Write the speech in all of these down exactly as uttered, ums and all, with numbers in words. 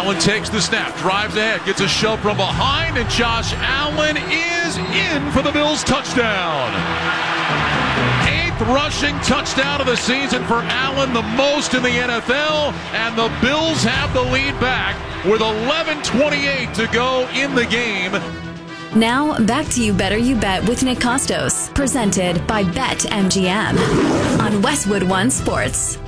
Allen takes the snap, drives ahead, gets a shove from behind, and Josh Allen is in for the Bills touchdown. Eighth rushing touchdown of the season for Allen, the most in the N F L, and the Bills have the lead back with eleven twenty-eight to go in the game. Now, back to You Better You Bet with Nick Costos, presented by BetMGM on Westwood One Sports.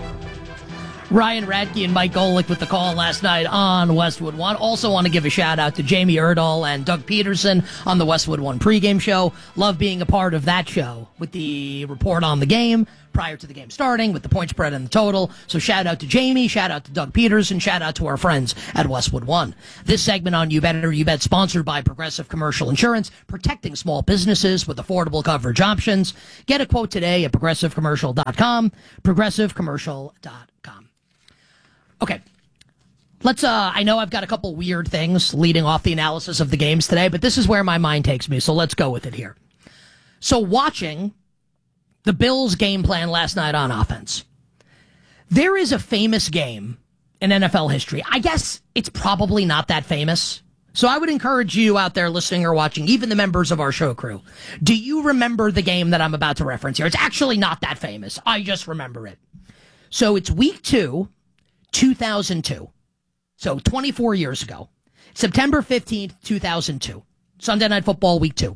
Ryan Radke and Mike Golick with the call last night on Westwood One. Also want to give a shout out to Jamie Erdahl and Doug Peterson on the Westwood One pregame show. Love being a part of that show with the report on the game prior to the game starting, with the point spread and the total. So shout out to Jamie, shout out to Doug Peterson, shout out to our friends at Westwood One. This segment on You Better You Bet sponsored by Progressive Commercial Insurance, protecting small businesses with affordable coverage options. Get a quote today at progressive commercial dot com, progressive commercial dot com. Okay, let's, uh, I know I've got a couple weird things leading off the analysis of the games today, but this is where my mind takes me, so let's go with it here. So watching the Bills' game plan last night on offense, there is a famous game in N F L history. I guess it's probably not that famous, so I would encourage you out there listening or watching, even the members of our show crew, do you remember the game that I'm about to reference here? It's actually not that famous. I just remember it. So it's week two, two thousand two. So twenty-four years ago. September fifteenth, two thousand two. Sunday Night Football, week two.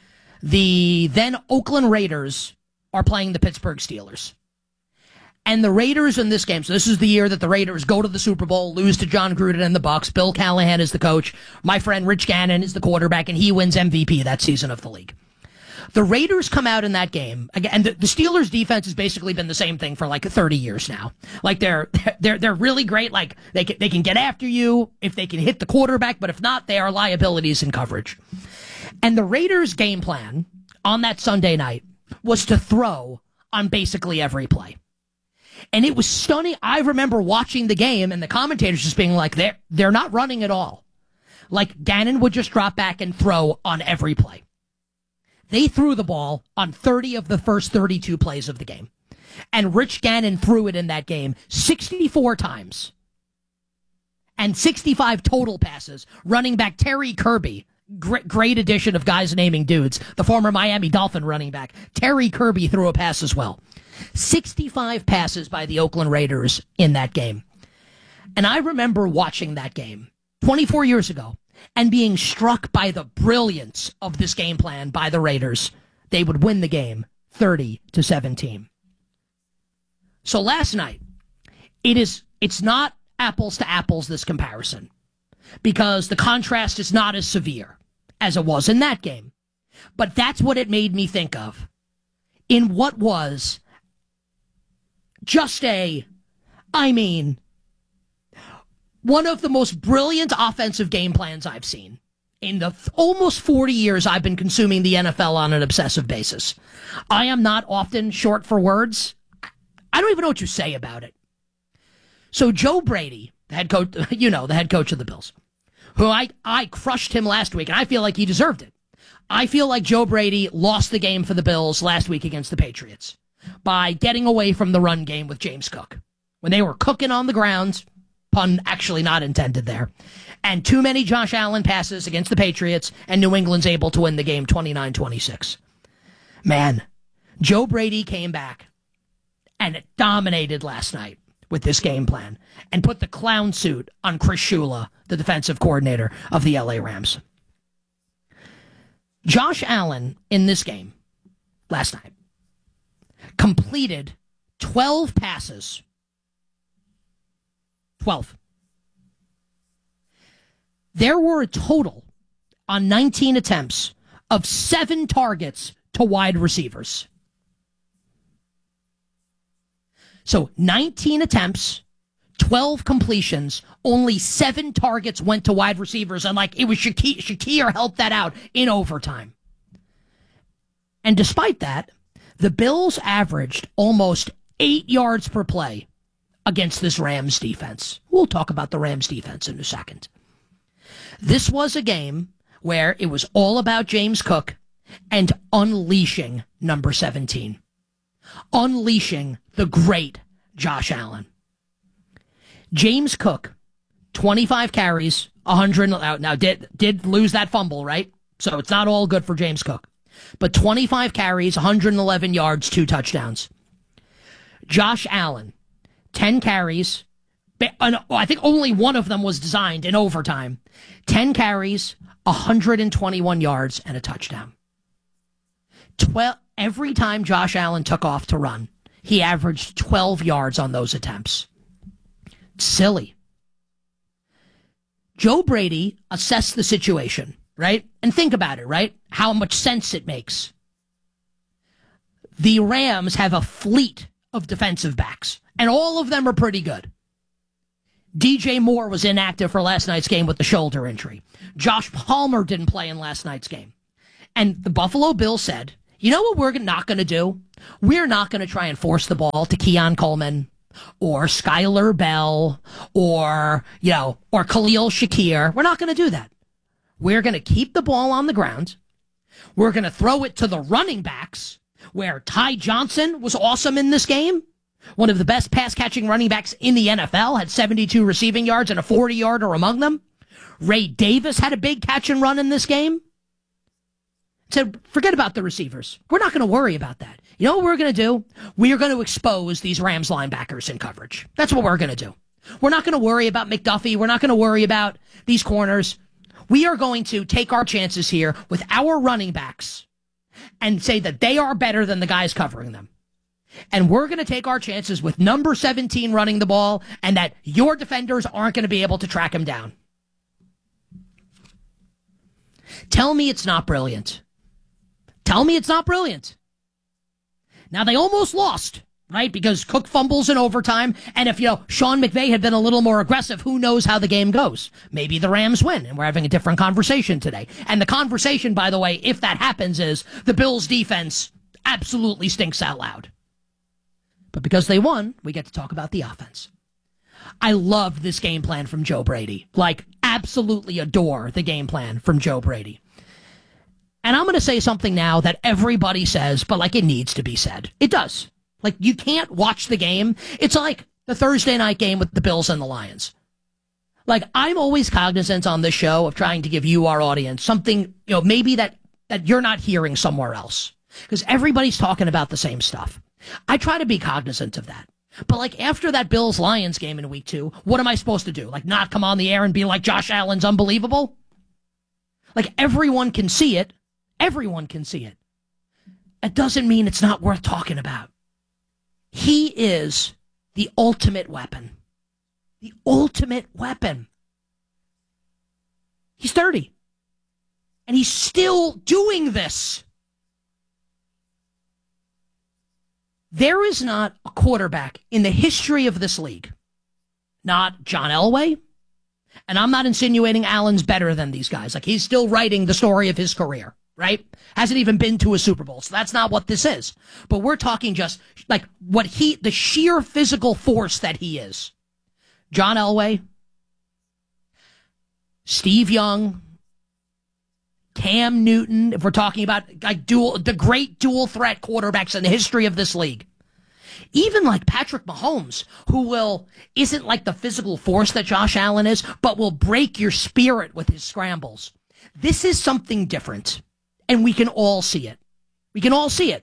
The then Oakland Raiders are playing the Pittsburgh Steelers. And the Raiders in this game, so this is the year that the Raiders go to the Super Bowl, lose to John Gruden and the Bucs. Bill Callahan is the coach. My friend Rich Gannon is the quarterback, and he wins M V P that season of the league. The Raiders come out in that game, and the, the Steelers' defense has basically been the same thing for like thirty years now. Like they're they're they're really great. Like they can, they can get after you if they can hit the quarterback, but if not, they are liabilities in coverage. And the Raiders' game plan on that Sunday night was to throw on basically every play. And it was stunning. I remember watching the game and the commentators just being like, they're, they're not running at all. Like Gannon would just drop back and throw on every play. They threw the ball on thirty of the first thirty-two plays of the game. And Rich Gannon threw it in that game sixty-four times. And sixty-five total passes. Running back Terry Kirby, great, great addition of guys naming dudes, the former Miami Dolphin running back. Terry Kirby threw a pass as well. sixty-five passes by the Oakland Raiders in that game. And I remember watching that game twenty-four years ago and being struck by the brilliance of this game plan by the Raiders. They would win the game thirty to seventeen. So last night, it is, it's not apples to apples, this comparison, because the contrast is not as severe as it was in that game. But that's what it made me think of in what was just a, I mean, one of the most brilliant offensive game plans I've seen in the th- almost forty years I've been consuming the N F L on an obsessive basis. I am not often short for words. I don't even know what you say about it. So Joe Brady, the head coach, you know, the head coach of the Bills, who I, I crushed him last week, and I feel like he deserved it. I feel like Joe Brady lost the game for the Bills last week against the Patriots by getting away from the run game with James Cook. When they were cooking on the ground, pun actually not intended there, and too many Josh Allen passes against the Patriots, and New England's able to win the game twenty-nine twenty-six. Man, Joe Brady came back and dominated last night with this game plan and put the clown suit on Chris Shula, the defensive coordinator of the L A Rams. Josh Allen in this game last night completed twelve passes. twelve. There were a total on nineteen attempts of seven targets to wide receivers. So nineteen attempts, twelve completions, only seven targets went to wide receivers, and like it was Shakir, Shakir helped that out in overtime. And despite that, the Bills averaged almost eight yards per play against this Rams defense. We'll talk about the Rams defense in a second. This was a game where it was all about James Cook and unleashing number seventeen. Unleashing the great Josh Allen. James Cook, twenty-five carries, one hundred. Now, did, did lose that fumble, right? So it's not all good for James Cook. But twenty-five carries, one hundred eleven yards, two touchdowns. Josh Allen, ten carries. I think only one of them was designed in overtime. ten carries, one hundred twenty-one yards, and a touchdown. twelve, every time Josh Allen took off to run, he averaged twelve yards on those attempts. Silly. Joe Brady assessed the situation, right? And think about it, right? How much sense it makes. The Rams have a fleet of defensive backs, and all of them are pretty good. D J Moore was inactive for last night's game with the shoulder injury. Josh Palmer didn't play in last night's game. And the Buffalo Bills said, you know what we're not going to do? We're not going to try and force the ball to Keon Coleman or Skylar Bell or, you know, or Khalil Shakir. We're not going to do that. We're going to keep the ball on the ground. We're going to throw it to the running backs, where Ty Johnson was awesome in this game. One of the best pass-catching running backs in the N F L, had seventy-two receiving yards and a forty-yarder among them. Ray Davis had a big catch and run in this game. So forget about the receivers. We're not going to worry about that. You know what we're going to do? We are going to expose these Rams linebackers in coverage. That's what we're going to do. We're not going to worry about McDuffie. We're not going to worry about these corners. We are going to take our chances here with our running backs and say that they are better than the guys covering them. And we're going to take our chances with number seventeen running the ball, and that your defenders aren't going to be able to track him down. Tell me it's not brilliant. Tell me it's not brilliant. Now, they almost lost, right? Because Cook fumbles in overtime. And if, you know, Sean McVay had been a little more aggressive, who knows how the game goes? Maybe the Rams win, and we're having a different conversation today. And the conversation, by the way, if that happens, is the Bills' defense absolutely stinks out loud. But because they won, we get to talk about the offense. I love this game plan from Joe Brady. Like, absolutely adore the game plan from Joe Brady. And I'm going to say something now that everybody says, but like it needs to be said. It does. Like, you can't watch the game. It's like the Thursday night game with the Bills and the Lions. Like, I'm always cognizant on this show of trying to give you, our audience, something, you know, maybe that, that you're not hearing somewhere else. Because everybody's talking about the same stuff. I try to be cognizant of that. But like after that Bills-Lions game in week two, what am I supposed to do? Like not come on the air and be like Josh Allen's unbelievable? Like everyone can see it. Everyone can see it. It doesn't mean it's not worth talking about. He is the ultimate weapon. The ultimate weapon. He's thirty. And he's still doing this. There is not a quarterback in the history of this league, not John Elway, and I'm not insinuating Allen's better than these guys. Like, he's still writing the story of his career, right? Hasn't even been to a Super Bowl, so that's not what this is. But we're talking just, like, what he, the sheer physical force that he is. John Elway, Steve Young, Cam Newton, if we're talking about like dual, the great dual threat quarterbacks in the history of this league. Even like Patrick Mahomes, who will, isn't like the physical force that Josh Allen is, but will break your spirit with his scrambles. This is something different, and we can all see it. We can all see it.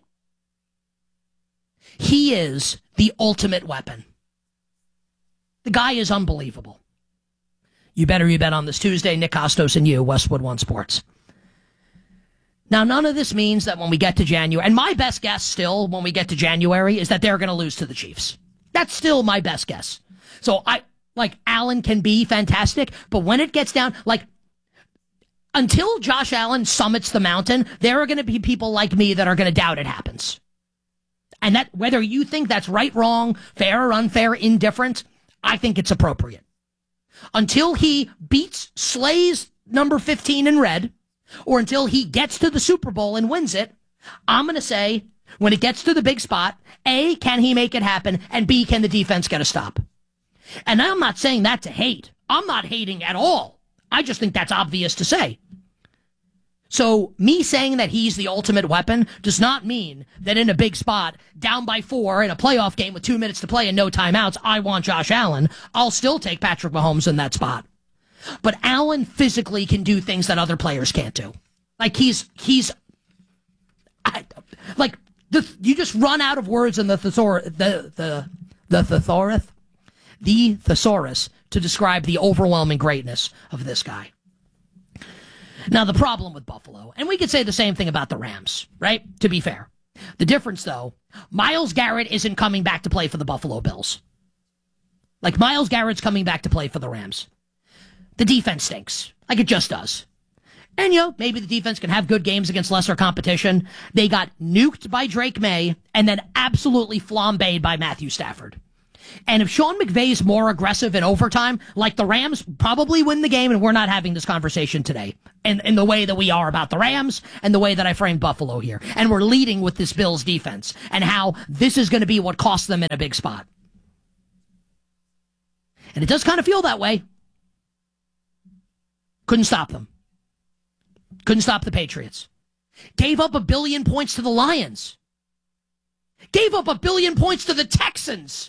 He is the ultimate weapon. The guy is unbelievable. You better you bet on this Tuesday. Nick Kostos and you, Westwood One Sports. Now, none of this means that when we get to January, and my best guess still when we get to January is that they're going to lose to the Chiefs. That's still my best guess. So I, like, Allen can be fantastic, but when it gets down, like, until Josh Allen summits the mountain, there are going to be people like me that are going to doubt it happens. And that, whether you think that's right, wrong, fair or unfair, indifferent, I think it's appropriate. Until he beats, slays number fifteen in red, or until he gets to the Super Bowl and wins it, I'm going to say, when it gets to the big spot, A, can he make it happen, and B, can the defense get a stop? And I'm not saying that to hate. I'm not hating at all. I just think that's obvious to say. So me saying that he's the ultimate weapon does not mean that in a big spot, down by four in a playoff game with two minutes to play and no timeouts, I want Josh Allen. I'll still take Patrick Mahomes in that spot. But Allen physically can do things that other players can't do. Like he's, he's, I, like, the, you just run out of words in the thesaurus, the, the, the thesaurus, the thesaurus to describe the overwhelming greatness of this guy. Now, the problem with Buffalo, and we could say the same thing about the Rams, right? To be fair. The difference, though, Myles Garrett isn't coming back to play for the Buffalo Bills. Like, Myles Garrett's coming back to play for the Rams. The defense stinks. Like, it just does. And, you know, maybe the defense can have good games against lesser competition. They got nuked by Drake May and then absolutely flambéed by Matthew Stafford. And if Sean McVay's more aggressive in overtime, like the Rams probably win the game, and we're not having this conversation today in, in the way that we are about the Rams and the way that I framed Buffalo here. And we're leading with this Bills defense and how this is going to be what costs them in a big spot. And it does kind of feel that way. Couldn't stop them. Couldn't stop the Patriots. Gave up a billion points to the Lions. Gave up a billion points to the Texans.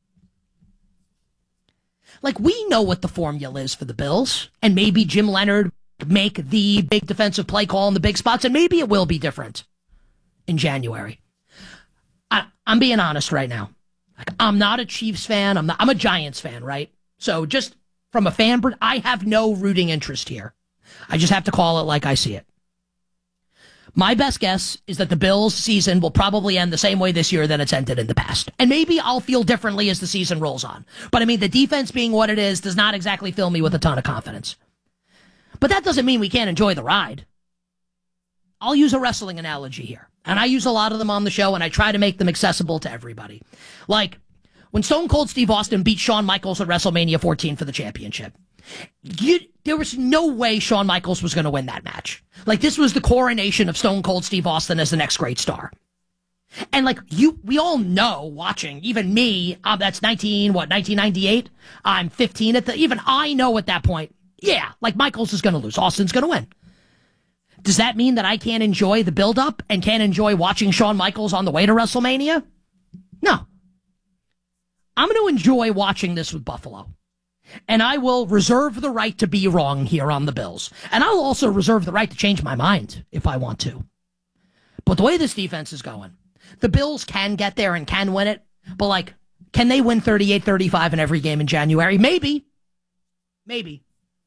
Like, we know what the formula is for the Bills, and maybe Jim Leonard make the big defensive play call in the big spots, and maybe it will be different in January. I, I'm being honest right now. Like, I'm not a Chiefs fan. I'm not, I'm a Giants fan, right? So just from a fan, I have no rooting interest here. I just have to call it like I see it. My best guess is that the Bills' season will probably end the same way this year that it's ended in the past. And maybe I'll feel differently as the season rolls on. But I mean, the defense being what it is does not exactly fill me with a ton of confidence. But that doesn't mean we can't enjoy the ride. I'll use a wrestling analogy here. And I use a lot of them on the show, and I try to make them accessible to everybody. Like, when Stone Cold Steve Austin beat Shawn Michaels at WrestleMania fourteen for the championship, You, there was no way Shawn Michaels was going to win that match. Like, this was the coronation of Stone Cold Steve Austin as the next great star. And like, you, we all know watching, even me, um, that's nineteen, what, nineteen ninety-eight? I'm fifteen at the, even I know at that point, yeah, like Michaels is going to lose. Austin's going to win. Does that mean that I can't enjoy the build-up and can't enjoy watching Shawn Michaels on the way to WrestleMania? No. I'm going to enjoy watching this with Buffalo. And I will reserve the right to be wrong here on the Bills. And I'll also reserve the right to change my mind if I want to. But the way this defense is going, the Bills can get there and can win it. But, like, can they win thirty-eight thirty-five in every game in January? Maybe. Maybe.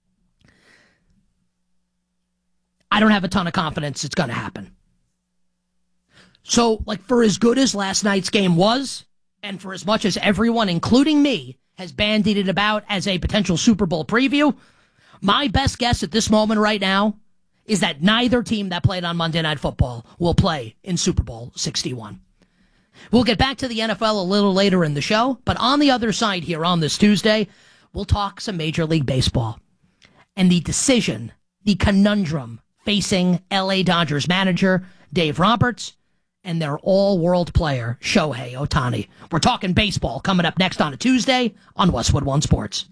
I don't have a ton of confidence it's going to happen. So, like, for as good as last night's game was, and for as much as everyone, including me, has bandied it about as a potential Super Bowl preview, my best guess at this moment right now is that neither team that played on Monday Night Football will play in Super Bowl sixty-one. We'll get back to the N F L a little later in the show, but on the other side here on this Tuesday, we'll talk some Major League Baseball and the decision, the conundrum facing L A Dodgers manager Dave Roberts and their all-world player, Shohei Ohtani. We're talking baseball coming up next on a Tuesday on Westwood One Sports.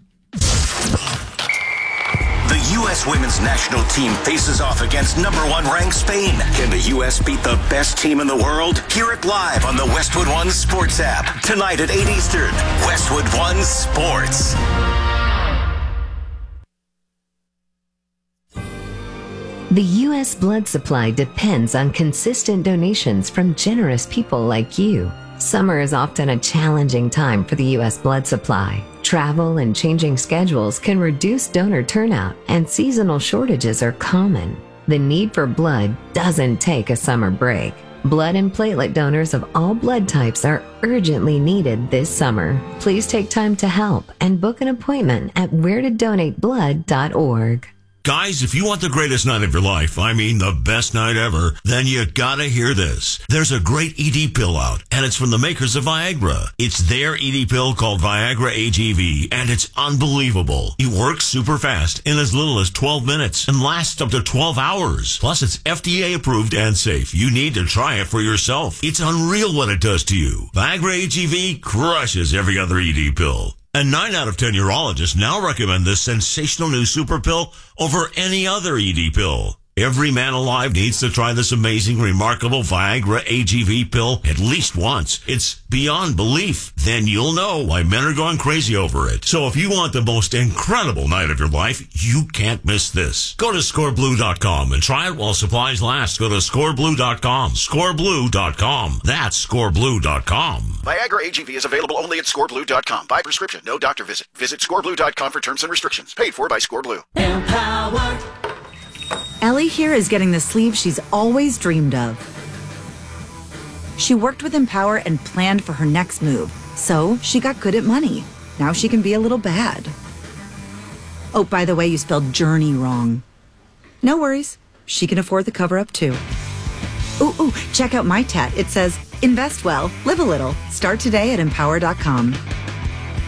The U S women's national team faces off against number one ranked Spain. Can the U S beat the best team in the world? Hear it live on the Westwood One Sports app. Tonight at eight Eastern. Westwood One Sports. The U S blood supply depends on consistent donations from generous people like you. Summer is often a challenging time for the U S blood supply. Travel and changing schedules can reduce donor turnout, and seasonal shortages are common. The need for blood doesn't take a summer break. Blood and platelet donors of all blood types are urgently needed this summer. Please take time to help and book an appointment at where to donate blood dot org. Guys, if you want the greatest night of your life, I mean the best night ever, then you gotta hear this. There's a great E D pill out, and it's from the makers of Viagra. It's their E D pill called Viagra A G V, and it's unbelievable. It works super fast in as little as twelve minutes and lasts up to twelve hours. Plus, it's F D A approved and safe. You need to try it for yourself. It's unreal what it does to you. Viagra A G V crushes every other E D pill. And nine out of ten urologists now recommend this sensational new super pill over any other E D pill. Every man alive needs to try this amazing, remarkable Viagra A G V pill at least once. It's beyond belief. Then you'll know why men are going crazy over it. So if you want the most incredible night of your life, you can't miss this. Go to score blue dot com and try it while supplies last. Go to score blue dot com. score blue dot com. That's score blue dot com. Viagra A G V is available only at score blue dot com. By prescription, no doctor visit. Visit score blue dot com for terms and restrictions. Paid for by ScoreBlue. Empower. Ellie here is getting the sleeve she's always dreamed of. She worked with Empower and planned for her next move, so she got good at money. Now she can be a little bad. Oh, by the way, you spelled journey wrong. No worries. She can afford the cover-up, too. Ooh, ooh, check out my tat. It says, invest well, live a little. Start today at empower dot com.